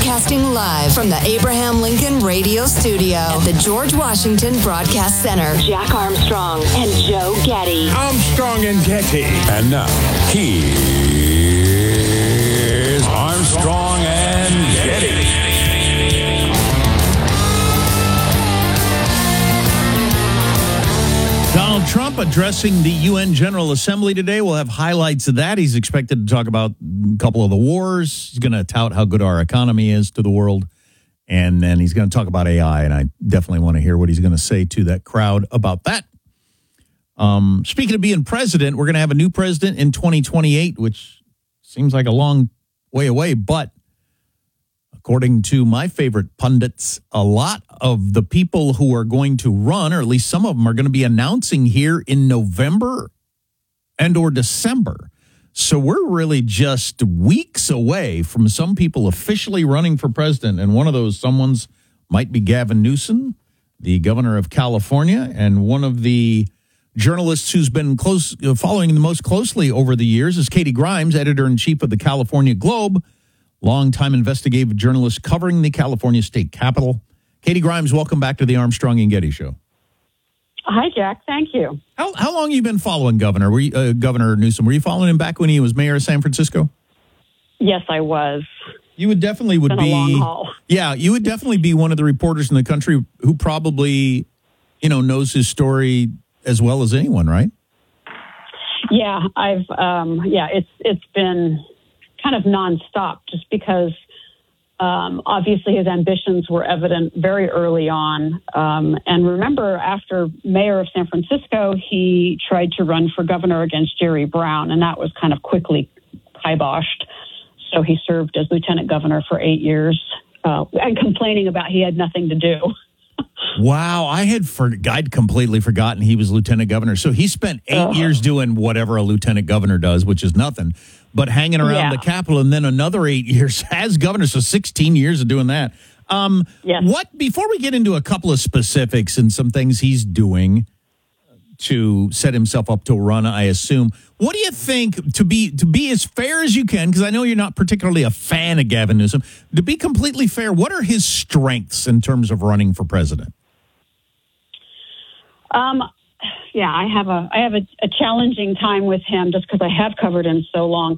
Broadcasting live from the Abraham Lincoln Radio Studio at the George Washington Broadcast Center. Jack Armstrong and Joe Getty. Armstrong and Getty. And now, here's Armstrong and Getty. Donald Trump addressing the UN General Assembly today. We'll have highlights of that. He's expected to talk about a couple of the wars. He's going to tout how good our economy is to the world. And then he's going to talk about AI. And I definitely want to hear what he's going to say to that crowd about that. Speaking of being president, we're going to have a new president in 2028, which seems like a long way away. But according to my favorite pundits, a lot of the people who are going to run, or at least some of them, are going to be announcing here in November and or December. So we're really just weeks away from some people officially running for president. And one of those someones might be Gavin Newsom, the governor of California, and one of the journalists who's been following the most closely over the years is Katie Grimes, editor-in-chief of the California Globe, longtime investigative journalist covering the California state capitol. Katie Grimes, welcome back to the Armstrong and Getty Show. Hi, Jack. Thank you. How long have you been following Governor Newsom? Were you following him back when he was mayor of San Francisco? Yes, I was. You would definitely it's been a long haul. Yeah, you would definitely be one of the reporters in the country who probably, knows his story as well as anyone, right? Yeah, it's been kind of nonstop just because obviously his ambitions were evident very early on. And remember, after mayor of San Francisco, he tried to run for governor against Jerry Brown, and that was kind of quickly kiboshed. So he served as lieutenant governor for 8 years and complaining about he had nothing to do. Wow, I'd completely forgotten he was lieutenant governor. So he spent 8 years doing whatever a lieutenant governor does, which is nothing, but hanging around the Capitol, and then another 8 years as governor. So 16 years of doing that. Yes. Before we get into a couple of specifics and some things he's doing to set himself up to run, I assume, what do you think, to be as fair as you can, because I know you're not particularly a fan of Gavin Newsom, to be completely fair, what are his strengths in terms of running for president? I have a challenging time with him just because I have covered him so long.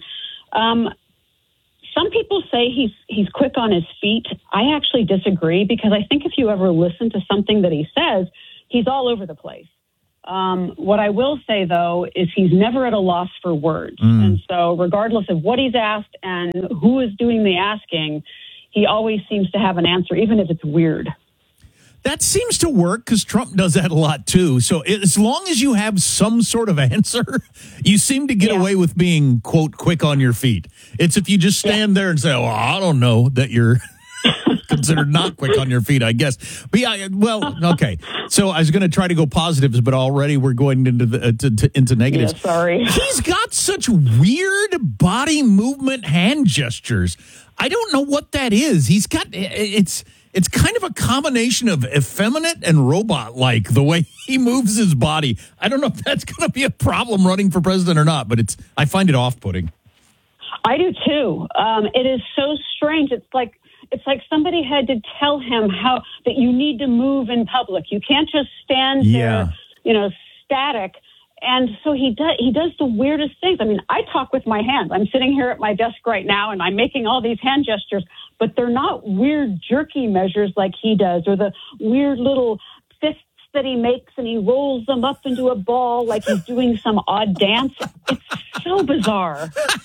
Some people say he's quick on his feet. I actually disagree because I think if you ever listen to something that he says, he's all over the place. What I will say, though, is he's never at a loss for words. And so regardless of what he's asked and who is doing the asking, he always seems to have an answer, even if it's weird. That seems to work because Trump does that a lot, too. So as long as you have some sort of answer, you seem to get away with being, quote, quick on your feet. It's if you just stand there and say, well, I don't know, that you're considered not quick on your feet, I guess. But okay. So I was going to try to go positives, but already we're going into negatives. Yeah, sorry. He's got such weird body movement hand gestures. I don't know what that is. He's got it's kind of a combination of effeminate and robot-like, the way he moves his body. I don't know if that's going to be a problem running for president or not, but I find it off-putting. I do too. It is so strange. It's like somebody had to tell him that you need to move in public. You can't just stand there, static. And so he does the weirdest things. I mean, I talk with my hands. I'm sitting here at my desk right now, and I'm making all these hand gestures, but they're not weird, jerky measures like he does, or the weird little fists that he makes, and he rolls them up into a ball like he's doing some odd dance. It's so bizarre.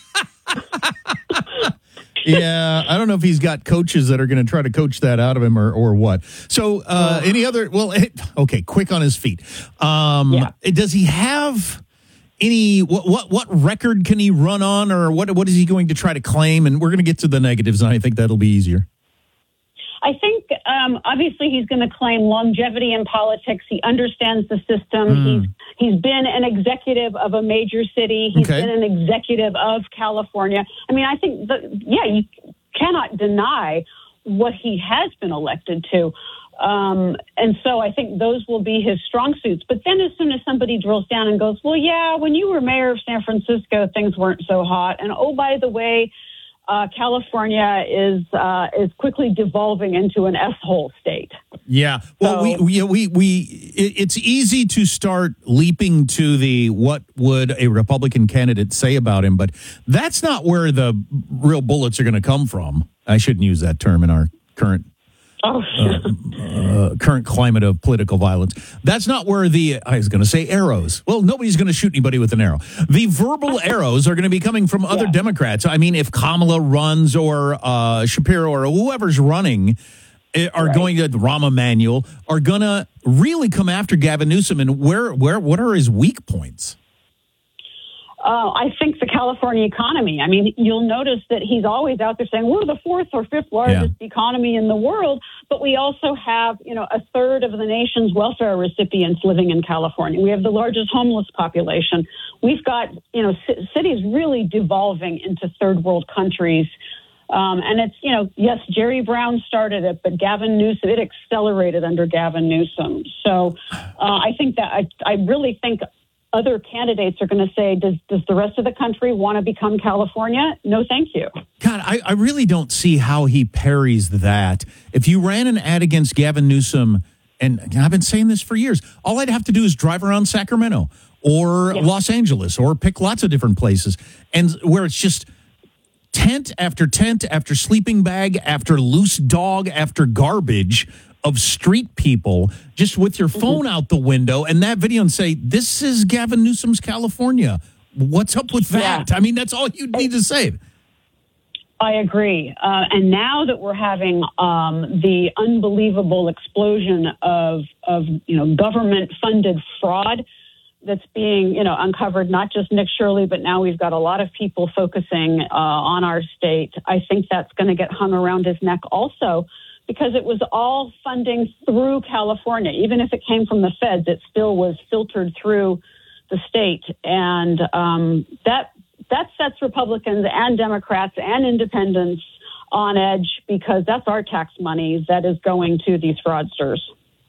Yeah, I don't know if he's got coaches that are going to try to coach that out of him or what. So any other, quick on his feet. Does he have any, what record can he run on, or what is he going to try to claim? And we're going to get to the negatives, and I think that'll be easier. I think, obviously, he's going to claim longevity in politics. He understands the system. He's been an executive of a major city. He's been an executive of California. I mean, I think, you cannot deny what he has been elected to. And so I think those will be his strong suits. But then as soon as somebody drills down and goes, well, yeah, when you were mayor of San Francisco, things weren't so hot. And, oh, by the way, California is quickly devolving into an S-hole state. Yeah. Well, it's easy to start leaping to the what would a Republican candidate say about him, but that's not where the real bullets are going to come from. I shouldn't use that term in our current current climate of political violence. That's not where I was going to say arrows. Well, nobody's going to shoot anybody with an arrow. The verbal arrows are going to be coming from other Democrats. I mean, if Kamala runs or Shapiro or whoever's running are going to, Rahm Emanuel, are going to really come after Gavin Newsom. And what are his weak points? I think the California economy. I mean, you'll notice that he's always out there saying we're the fourth or fifth largest economy in the world, but we also have, a third of the nation's welfare recipients living in California. We have the largest homeless population. We've got, cities really devolving into third world countries. And it's, yes, Jerry Brown started it, but Gavin Newsom, it accelerated under Gavin Newsom. So I think that I really think other candidates are going to say, does the rest of the country want to become California? No, thank you. God, I really don't see how he parries that. If you ran an ad against Gavin Newsom, and I've been saying this for years, all I'd have to do is drive around Sacramento or Los Angeles or pick lots of different places, and where it's just tent after sleeping bag after loose dog after garbage of street people, just with your phone out the window and that video, and say, this is Gavin Newsom's California. What's up with that? I mean, that's all you need to say. I agree. And now that we're having the unbelievable explosion of government-funded fraud that's being, uncovered, not just Nick Shirley, but now we've got a lot of people focusing on our state, I think that's going to get hung around his neck also, because it was all funding through California. Even if it came from the feds, it still was filtered through the state. And that sets Republicans and Democrats and independents on edge, because that's our tax money that is going to these fraudsters.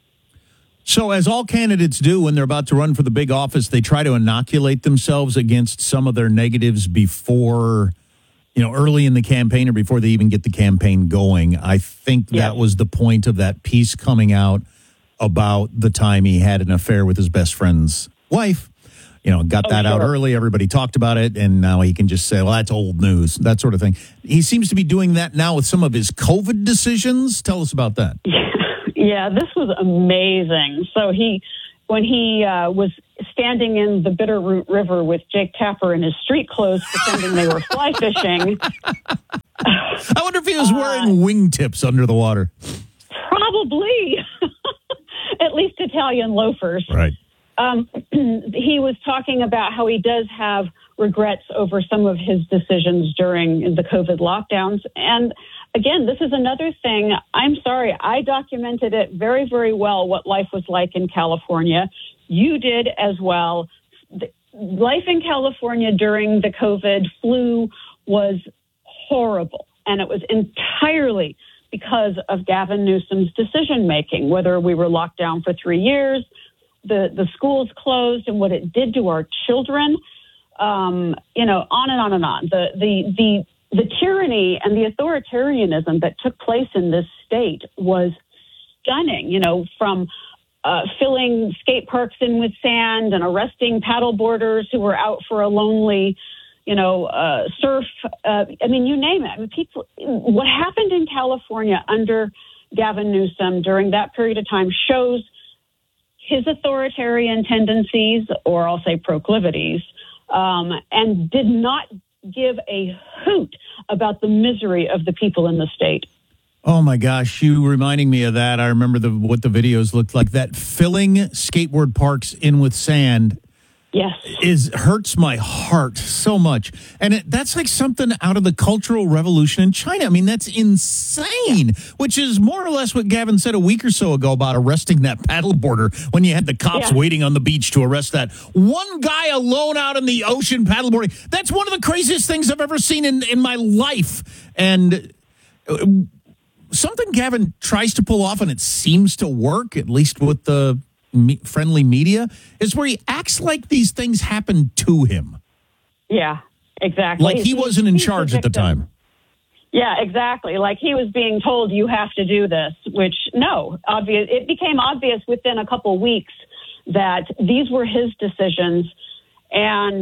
So as all candidates do when they're about to run for the big office, they try to inoculate themselves against some of their negatives before, early in the campaign or before they even get the campaign going. I think that was the point of that piece coming out about the time he had an affair with his best friend's wife. Got that out early. Everybody talked about it, and now he can just say, well, that's old news, that sort of thing. He seems to be doing that now with some of his COVID decisions. Tell us about that. Yeah, this was amazing. So when he was standing in the Bitterroot River with Jake Tapper in his street clothes, pretending they were fly fishing. I wonder if he was wearing wingtips under the water. Probably. At least Italian loafers. Right. He was talking about how he does have regrets over some of his decisions during the COVID lockdowns. And again, this is another thing. I'm sorry, I documented it very, very well, what life was like in California. You did as well. Life in California during the COVID flu was horrible, and it was entirely because of Gavin Newsom's decision-making, whether we were locked down for 3 years, the schools closed, and what it did to our children, on and on and on. The tyranny and the authoritarianism that took place in this state was stunning, from filling skate parks in with sand and arresting paddleboarders who were out for a lonely, surf. You name it. I mean, people. What happened in California under Gavin Newsom during that period of time shows his authoritarian tendencies, or I'll say proclivities, and did not give a hoot about the misery of the people in the state. Oh, my gosh. You reminding me of that. I remember what the videos looked like. That filling skateboard parks in with sand hurts my heart so much. And that's like something out of the Cultural Revolution in China. I mean, that's insane, which is more or less what Gavin said a week or so ago about arresting that paddleboarder when you had the cops waiting on the beach to arrest that one guy alone out in the ocean paddleboarding. That's one of the craziest things I've ever seen in my life. And something Gavin tries to pull off, and it seems to work, at least with the friendly media, is where he acts like these things happened to him. Yeah, exactly. Like he wasn't in charge at the time. Yeah, exactly. Like he was being told, you have to do this, which it became obvious within a couple weeks that these were his decisions, and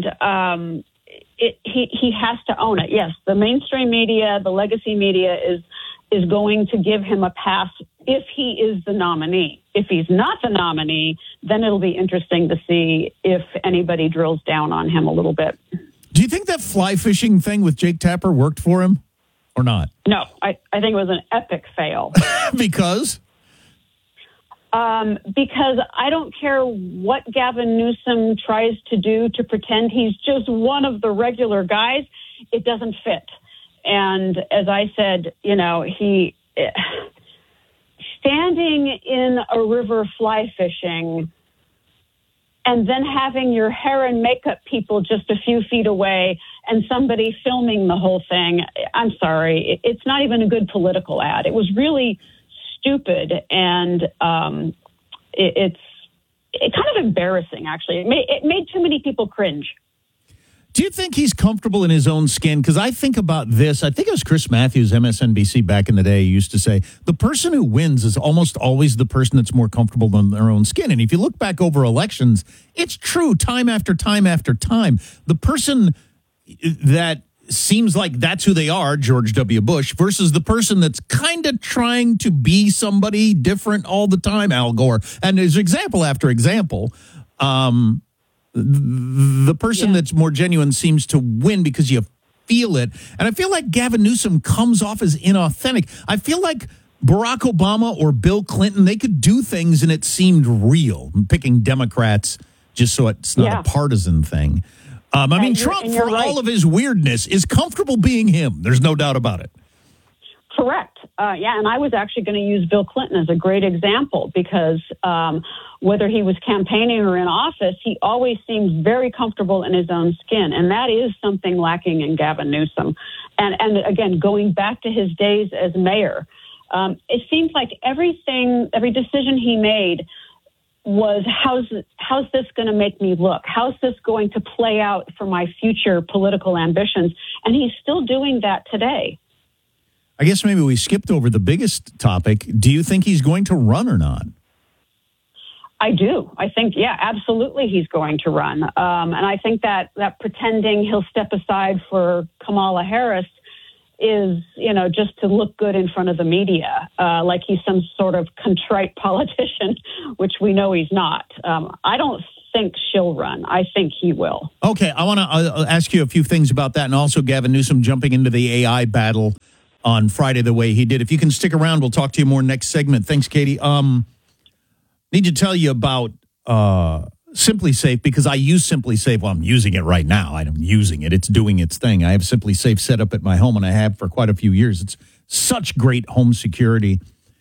he has to own it. Yes, the mainstream media, the legacy media is going to give him a pass if he is the nominee. If he's not the nominee, then it'll be interesting to see if anybody drills down on him a little bit. Do you think that fly fishing thing with Jake Tapper worked for him or not? No, I think it was an epic fail. Because? Because I don't care what Gavin Newsom tries to do to pretend he's just one of the regular guys. It doesn't fit. And as I said, he standing in a river fly fishing and then having your hair and makeup people just a few feet away and somebody filming the whole thing. I'm sorry. It's not even a good political ad. It was really stupid, and it's kind of embarrassing, actually. It made too many people cringe. Do you think he's comfortable in his own skin? Because I think about this. I think it was Chris Matthews, MSNBC, back in the day, used to say, the person who wins is almost always the person that's more comfortable in their own skin. And if you look back over elections, it's true time after time after time. The person that seems like that's who they are, George W. Bush, versus the person that's kind of trying to be somebody different all the time, Al Gore. And there's example after example. The person that's more genuine seems to win because you feel it. And I feel like Gavin Newsom comes off as inauthentic. I feel like Barack Obama or Bill Clinton, they could do things and it seemed real. I'm picking Democrats just so it's not a partisan thing. Trump, for all of his weirdness, is comfortable being him. There's no doubt about it. Correct. And I was actually going to use Bill Clinton as a great example because whether he was campaigning or in office, he always seemed very comfortable in his own skin. And that is something lacking in Gavin Newsom. And again, going back to his days as mayor, it seems like every decision he made was, how's this going to make me look? How's this going to play out for my future political ambitions? And he's still doing that today. I guess maybe we skipped over the biggest topic. Do you think he's going to run or not? I do. I think, absolutely he's going to run. And I think that pretending he'll step aside for Kamala Harris is, just to look good in front of the media, like he's some sort of contrite politician, which we know he's not. I don't think she'll run. I think he will. Okay, I want to ask you a few things about that, and also Gavin Newsom jumping into the AI battle on Friday the way he did. If you can stick around, we'll talk to you more next segment. Thanks, Katie. Need to tell you about Simply Safe because I use Simply Safe. Well, I'm using it right now. I'm using it. It's doing its thing. I have Simply Safe set up at my home, and I have for quite a few years. It's such great home security.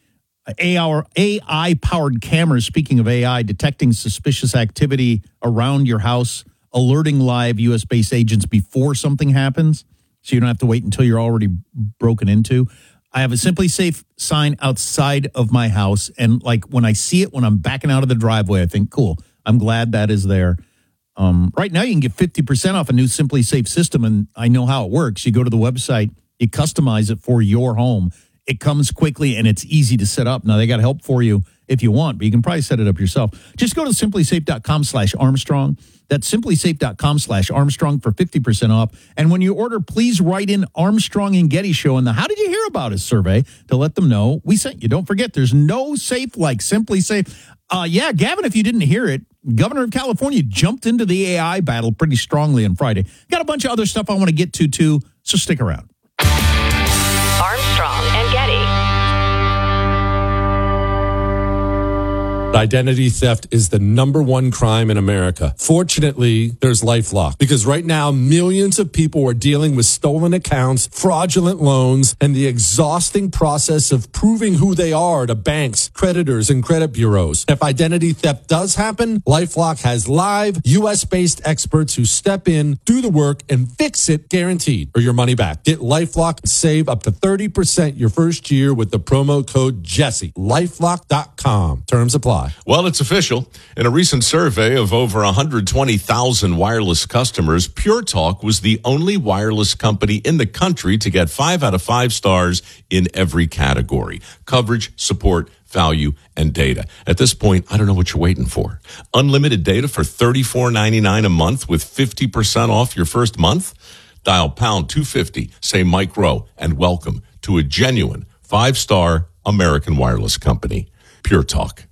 AI-powered cameras, speaking of AI, detecting suspicious activity around your house, alerting live U.S.-based agents before something happens, so you don't have to wait until you're already broken into. I have a Simply Safe sign outside of my house, and like when I see it, when I'm backing out of the driveway, I think, cool, I'm glad that is there. Right now, you can get 50% off a new Simply Safe system, and I know how it works. You go to the website, you customize it for your home. It comes quickly, and it's easy to set up. Now, they got help for you if you want, but you can probably set it up yourself. Just go to simplysafe.com/Armstrong. That's simplysafe.com/Armstrong for 50% off. And when you order, please write in Armstrong and Getty Show in the How Did You Hear About Us survey to let them know we sent you. Don't forget, there's no safe like Simply Safe. Gavin, if you didn't hear it, Governor of California jumped into the AI battle pretty strongly on Friday. Got a bunch of other stuff I want to get to, too, so stick around. Armstrong and Getty. Identity theft is the #1 crime in America. Fortunately, there's LifeLock, because right now millions of people are dealing with stolen accounts, fraudulent loans, and the exhausting process of proving who they are to banks, creditors, and credit bureaus. If identity theft does happen, LifeLock has live US-based experts who step in, do the work, and fix it guaranteed, or your money back. Get LifeLock and save up to 30% your first year with the promo code Jesse. LifeLock.com. Terms apply. apply. Well, it's official. In a recent survey of over 120,000 wireless customers, Pure Talk was the only wireless company in the country to get 5 out of 5 stars in every category: coverage, support, value, and data. At this point, I don't know what you're waiting for. Unlimited data for $34.99 a month with 50% off your first month? Dial pound 250, say Mike Rowe, and welcome to a genuine 5-star American wireless company, Pure Talk.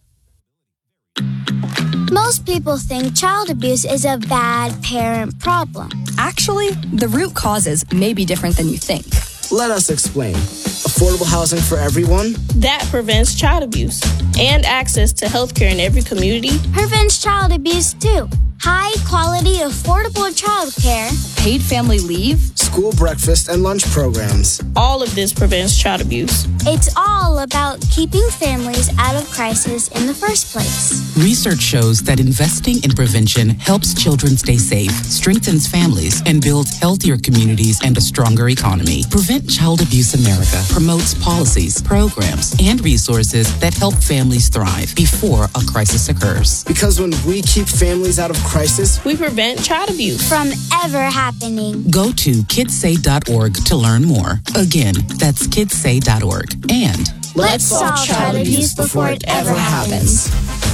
Most people think child abuse is a bad parent problem. Actually, the root causes may be different than you think. Let us explain. Affordable housing for everyone? That prevents child abuse. And access to healthcare in every community. Prevents child abuse too. High quality, affordable childcare. Paid family leave. School breakfast and lunch programs. All of this prevents child abuse. It's all about keeping families out of crisis in the first place. Research shows that investing in prevention helps children stay safe, strengthens families, and builds healthier communities and a stronger economy. Prevent Child Abuse America promotes policies, programs, and resources that help families thrive before a crisis occurs. Because when we keep families out of crisis, we prevent child abuse from ever happening. Go to kidssay.org to learn more. Again, that's kidssay.org. And let's solve child abuse before it ever happens.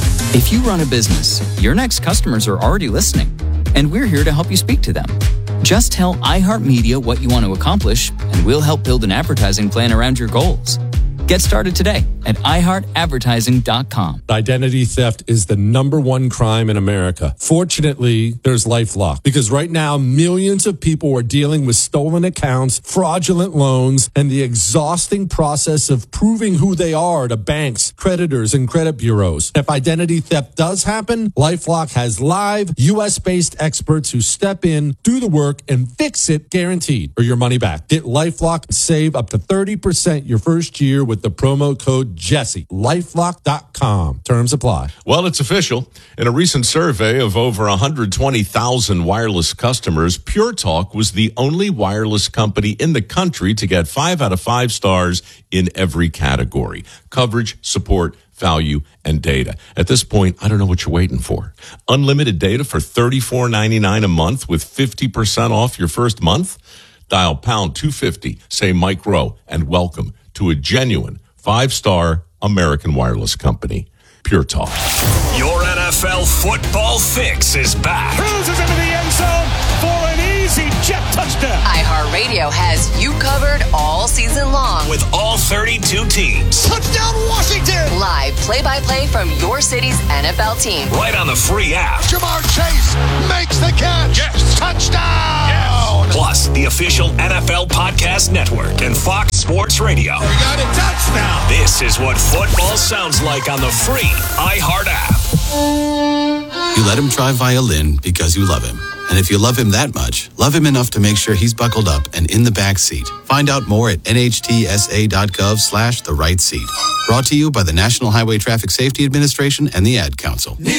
If you run a business, your next customers are already listening, and we're here to help you speak to them. Just tell iHeartMedia what you want to accomplish, and we'll help build an advertising plan around your goals. Get started today at iHeartAdvertising.com. Identity theft is the #1 crime in America. Fortunately, there's LifeLock, because right now millions of people are dealing with stolen accounts, fraudulent loans, and the exhausting process of proving who they are to banks, creditors, and credit bureaus. If identity theft does happen, LifeLock has live US-based experts who step in, do the work, and fix it, guaranteed, or your money back. Get LifeLock and save up to 30% your first year with the promo code Jesse. LifeLock.com. Terms apply. Well, it's official. In a recent survey of over 120,000 wireless customers, Pure Talk was the only wireless company in the country to get 5 out of 5 stars in every category: coverage, support, value, and data. At this point, I don't know what you're waiting for. Unlimited data for $34.99 a month with 50% off your first month? Dial pound 250, say Mike Rowe, and welcome to a genuine 5-star American wireless company, Pure Talk. Your NFL football fix is back. Cruises into the end zone for an easy jet touchdown. iHeartRadio has you covered all season long with all 32 teams. Touchdown Washington! Live play-by-play from your city's NFL team. Right on the free app. Ja'Marr Chase makes the catch. Yes. Touchdown! Yes. Plus, the official NFL Podcast Network and Fox Sports Radio. We got a touchdown. This is what football sounds like on the free iHeart app. You let him try violin because you love him. And if you love him that much, love him enough to make sure he's buckled up and in the back seat. Find out more at nhtsa.gov/the right seat. Brought to you by the National Highway Traffic Safety Administration and the Ad Council.